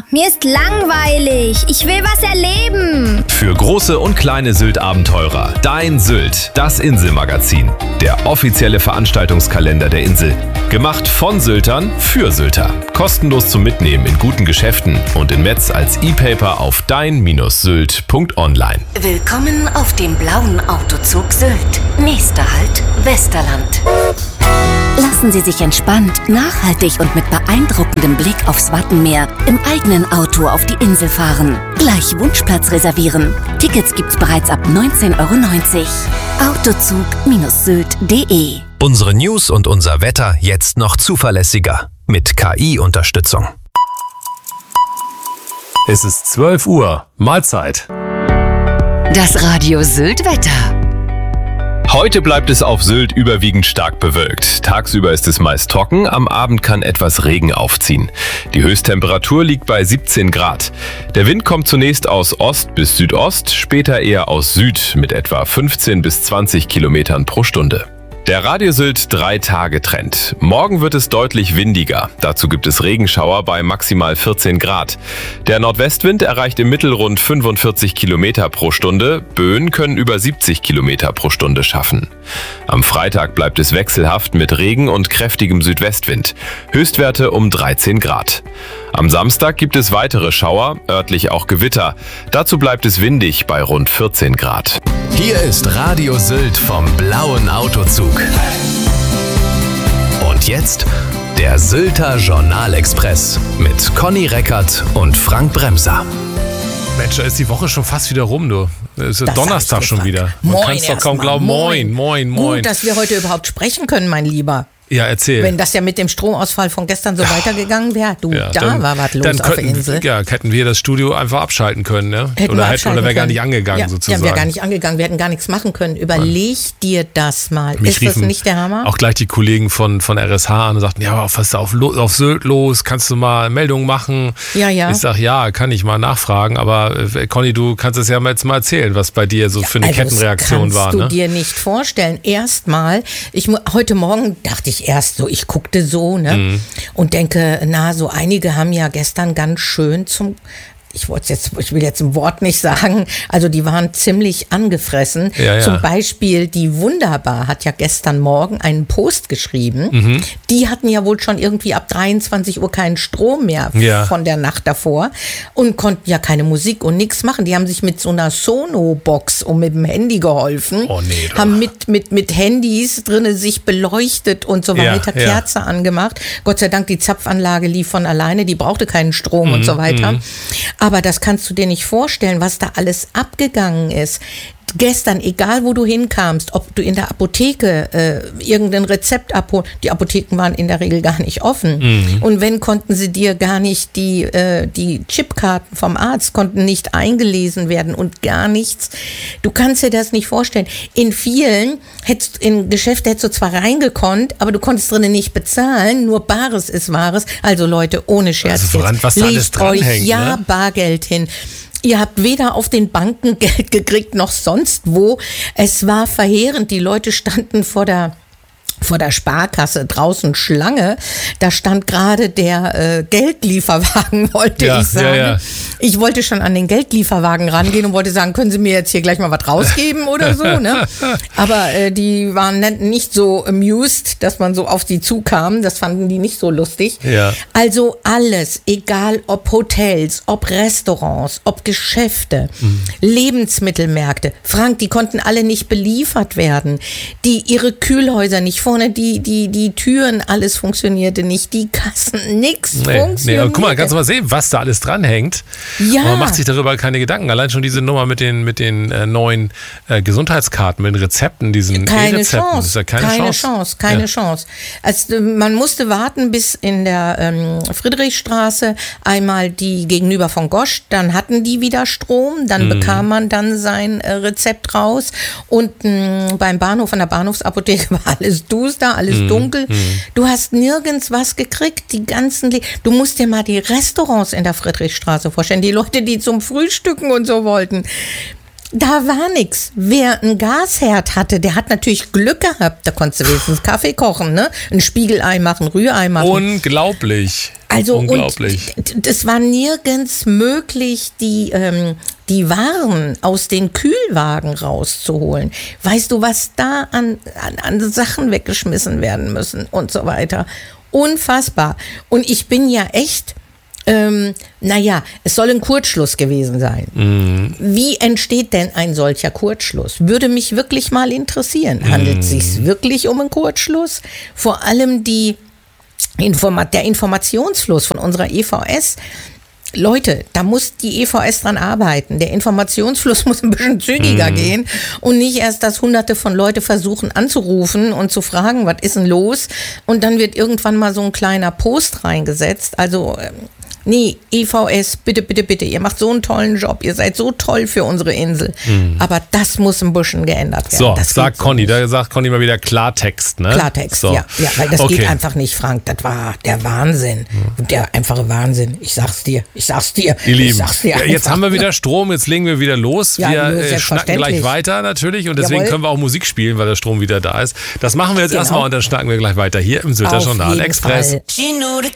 mir ist langweilig. Ich will was erleben. Für große und kleine Sylt-Abenteurer. Dein Sylt, das Inselmagazin. Der offizielle Veranstaltungskalender der Insel. Gemacht von Syltern für Sylter. Kostenlos zum Mitnehmen in guten Geschäften und in Metz als E-Paper auf dein-sylt.online. Willkommen auf dem blauen Autozug Sylt. Nächster Halt, Westerland. Lassen Sie sich entspannt, nachhaltig und mit beeindruckendem Blick aufs Wattenmeer im eigenen Auto auf die Insel fahren. Gleich Wunschplatz reservieren. Tickets gibt's bereits ab 19,90 €. Autozug-sylt.de. Unsere News und unser Wetter jetzt noch zuverlässiger. Mit KI-Unterstützung. Es ist 12 Uhr. Mahlzeit. Das Radio Sylt-Wetter. Heute bleibt es auf Sylt überwiegend stark bewölkt. Tagsüber ist es meist trocken, am Abend kann etwas Regen aufziehen. Die Höchsttemperatur liegt bei 17 Grad. Der Wind kommt zunächst aus Ost bis Südost, später eher aus Süd mit etwa 15 bis 20 Kilometern pro Stunde. Der Radio Sylt 3-Tage-Trend. Morgen wird es deutlich windiger. Dazu gibt es Regenschauer bei maximal 14 Grad. Der Nordwestwind erreicht im Mittel rund 45 Kilometer pro Stunde. Böen können über 70 Kilometer pro Stunde schaffen. Am Freitag bleibt es wechselhaft mit Regen und kräftigem Südwestwind. Höchstwerte um 13 Grad. Am Samstag gibt es weitere Schauer, örtlich auch Gewitter. Dazu bleibt es windig bei rund 14 Grad. Hier ist Radio Sylt vom blauen Autozug. Und jetzt der Sylter Journalexpress mit Conny Reckert und Frank Bremser. Mensch, da ist die Woche schon fast wieder rum, du. Es ist Das Donnerstag schon wieder. Man kann es doch kaum glauben. Moin. Gut, dass wir heute überhaupt sprechen können, mein Lieber. Ja, erzähl. Wenn das ja mit dem Stromausfall von gestern so weitergegangen wäre, war was los auf der Insel. Ja, hätten wir das Studio einfach abschalten können, ne? Oder wäre gar nicht angegangen, sozusagen. Ja, wäre gar nicht angegangen, wir hätten gar nichts machen können. Überleg dir das mal. Ist das nicht der Hammer? Auch gleich die Kollegen von RSH an und sagten, ja, was ist da auf Sylt los? Kannst du mal Meldungen machen? Ja. Ich sag, ja, kann ich mal nachfragen, aber Conny, du kannst es ja jetzt mal erzählen, was bei dir so für eine Kettenreaktion war. Das kannst du dir nicht vorstellen. Erstmal, heute Morgen dachte ich erst so, ich guckte so, ne? Und denke, so einige haben ja gestern ganz schön ich will jetzt ein Wort nicht sagen, also die waren ziemlich angefressen. Ja. Zum Beispiel die Wunderbar hat ja gestern Morgen einen Post geschrieben. Die hatten ja wohl schon irgendwie ab 23 Uhr keinen Strom mehr von der Nacht davor und konnten ja keine Musik und nichts machen. Die haben sich mit so einer Sono-Box und mit dem Handy geholfen. Oh nee, doch. Haben mit Handys drinnen sich beleuchtet und so weiter, Kerze angemacht. Gott sei Dank, die Zapfanlage lief von alleine, die brauchte keinen Strom und so weiter. Aber das kannst du dir nicht vorstellen, was da alles abgegangen ist. Gestern, egal wo du hinkamst, ob du in der Apotheke irgendein Rezept abholen, die Apotheken waren in der Regel gar nicht offen. Und wenn, konnten sie dir gar nicht die Chipkarten vom Arzt konnten nicht eingelesen werden und gar nichts. Du kannst dir das nicht vorstellen. In vielen in Geschäfte hättest du zwar reingekonnt, aber du konntest drinnen nicht bezahlen, nur Bares ist Wahres. Also Leute, ohne Scherz, also was da alles dranhängt, ne? Bargeld hin. Ihr habt weder auf den Banken Geld gekriegt noch sonst wo. Es war verheerend. Die Leute standen vor der Sparkasse draußen Schlange. Da stand gerade der Geldlieferwagen, wollte ich sagen. Ja. Ich wollte schon an den Geldlieferwagen rangehen und wollte sagen, können Sie mir jetzt hier gleich mal was rausgeben oder so, ne? Aber die waren nicht so amused, dass man so auf sie zukam. Das fanden die nicht so lustig. Ja. Also alles, egal ob Hotels, ob Restaurants, ob Geschäfte, Lebensmittelmärkte. Frank, die konnten alle nicht beliefert werden. Ihre Kühlhäuser nicht, vorne die Türen, alles funktionierte nicht, die Kassen, nichts funktionierte. Guck mal, kannst du mal sehen, was da alles dranhängt. Ja. Man macht sich darüber keine Gedanken. Allein schon diese Nummer mit den neuen Gesundheitskarten, mit den Rezepten, diesen E-Rezepten. Das ist ja keine Chance. Also, man musste warten bis in der Friedrichstraße einmal die gegenüber von Gosch, dann hatten die wieder Strom, dann bekam man dann sein Rezept raus und beim Bahnhof, an der Bahnhofsapotheke war alles duster, alles dunkel. Du hast nirgends was gekriegt, du musst dir mal die Restaurants in der Friedrichstraße vorstellen, die Leute, die zum Frühstücken und so wollten. Da war nichts. Wer einen Gasherd hatte, der hat natürlich Glück gehabt. Da konntest du wenigstens Kaffee kochen, ne? Ein Spiegelei machen, Rührei machen. Unglaublich. Also, unglaublich. Und es war nirgends möglich, die Waren aus den Kühlwagen rauszuholen. Weißt du, was da an Sachen weggeschmissen werden müssen und so weiter. Unfassbar. Und ich bin ja echt... es soll ein Kurzschluss gewesen sein. Wie entsteht denn ein solcher Kurzschluss? Würde mich wirklich mal interessieren. Handelt es sich wirklich um einen Kurzschluss? Vor allem der Informationsfluss von unserer EVS. Leute, da muss die EVS dran arbeiten. Der Informationsfluss muss ein bisschen zügiger gehen und nicht erst, dass Hunderte von Leute versuchen anzurufen und zu fragen, was ist denn los? Und dann wird irgendwann mal so ein kleiner Post reingesetzt. Also... Nee, EVS, bitte, bitte, bitte, ihr macht so einen tollen Job, ihr seid so toll für unsere Insel. Aber das muss ein bisschen geändert werden. So, das sagt Conny, da sagt Conny mal wieder Klartext, ne? Klartext, so. ja, weil das geht einfach nicht, Frank, das war der Wahnsinn, der einfache Wahnsinn, ich sag's dir. Ihr Lieben, jetzt haben wir wieder Strom, jetzt legen wir wieder los, wir schnacken gleich weiter natürlich und deswegen können wir auch Musik spielen, weil der Strom wieder da ist. Das machen wir jetzt erstmal und dann schnacken wir gleich weiter hier im Sylter Journal Express. She knew the